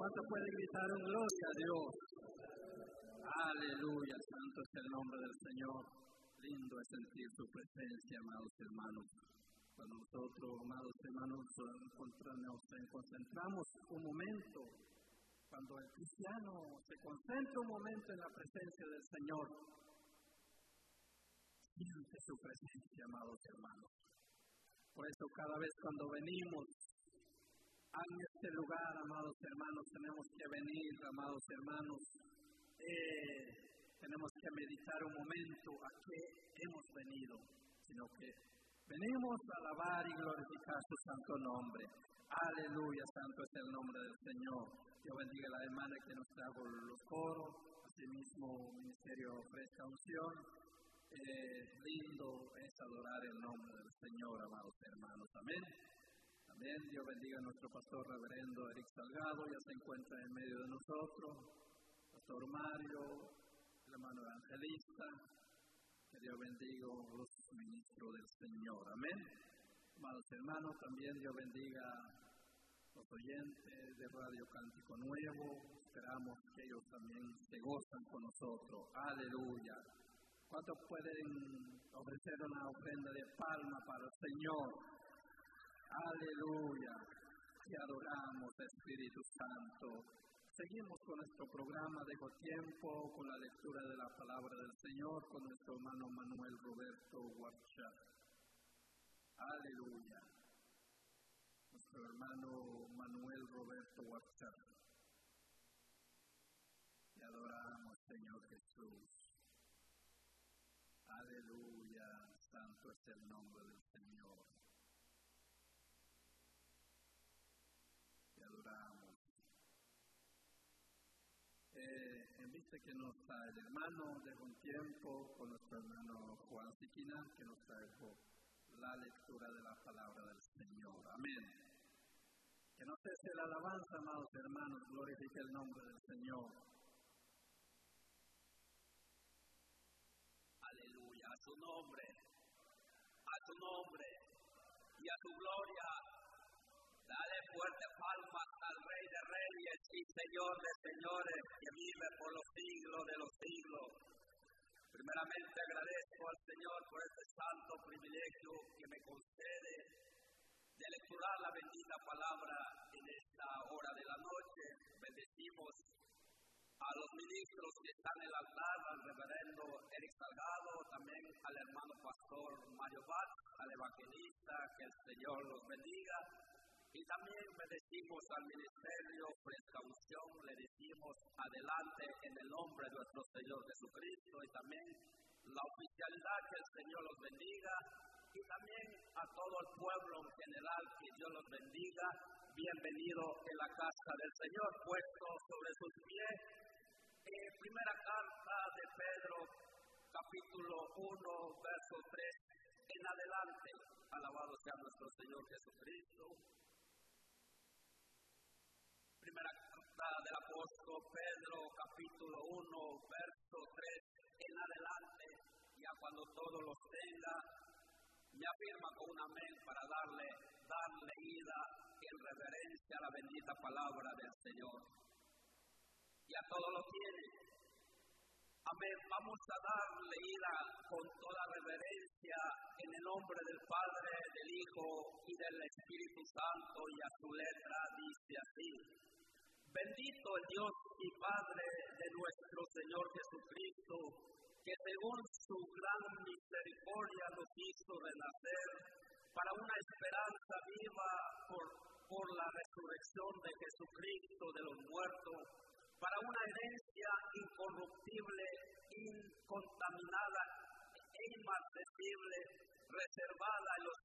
¿Cuánto puede gritar en gloria a Dios? Aleluya, santo es el nombre del Señor. Lindo es sentir su presencia, amados hermanos. Cuando nosotros, amados hermanos, nos concentramos un momento, cuando el cristiano se concentra un momento en la presencia del Señor, siente su presencia, amados hermanos. Por eso cada vez cuando venimos a este lugar, amados hermanos, tenemos que venir, amados hermanos, tenemos que meditar un momento a qué hemos venido, sino que venimos a alabar y glorificar su santo nombre. Aleluya, santo es el nombre del Señor. Dios bendiga a la hermana que nos trajo los coros, asimismo ministerio Fresca Unción. Lindo es adorar el nombre del Señor, amados hermanos. Amén. Amén. Dios bendiga a nuestro pastor reverendo Eric Salgado, ya se encuentra en medio de nosotros. Pastor Mario, el hermano evangelista, que Dios bendiga a los ministros del Señor. Amén. Amados hermanos, también Dios bendiga a los oyentes de Radio Cántico Nuevo. Esperamos que ellos también se gozan con nosotros. Aleluya. ¿Cuántos pueden ofrecer una ofrenda de palma para el Señor? Aleluya. Te adoramos, Espíritu Santo. Seguimos con nuestro programa. Dejo tiempo con la lectura de la palabra del Señor con nuestro hermano Manuel Roberto Huarcha. Aleluya. Nuestro hermano Manuel Roberto Huarcha. Te adoramos, Señor Jesús. Aleluya. Santo es el nombre del Señor. Te adoramos. En vista que nos trae el hermano, dejo un tiempo con nuestro hermano Juan Siquina, que nos trajo la lectura de la palabra del Señor. Amén. Que no cese la alabanza, amados hermanos, glorifique el nombre del Señor. Aleluya, a su nombre y a su gloria. Dale fuerte palmas al Rey de Reyes y Señor de Señores, que vive por los siglos de los siglos. Primeramente agradezco al Señor por este santo privilegio que me concede de lecturar la bendita palabra en esta hora de la noche. Bendecimos a los ministros que están en el altar, al reverendo Eric Salgado, también al hermano pastor Mario Bat, al evangelista, que el Señor los bendiga. Y también bendecimos al ministerio Fresca Unción, le decimos adelante en el nombre de nuestro Señor Jesucristo, y también la oficialidad, que el Señor los bendiga, y también a todo el pueblo en general, que Dios los bendiga. Bienvenido en la casa del Señor, puesto sobre sus pies. Primera carta de Pedro, capítulo 1, verso 3 en adelante. Alabado sea nuestro Señor Jesucristo. Primera carta del apóstol Pedro, capítulo 1, verso 3 en adelante. Ya cuando todos los tenga, me afirma con un amén para dar leída en reverencia a la bendita palabra del Señor. Ya todo lo tiene. Amén. Vamos a dar leída con toda reverencia en el nombre del Padre, del Hijo y del Espíritu Santo, y a su letra dice así: Bendito el Dios y Padre de nuestro Señor Jesucristo, que según su gran misericordia nos hizo renacer para una esperanza viva por la resurrección de Jesucristo de los muertos, para una herencia incorruptible, incontaminada e inmarcesible, reservada en los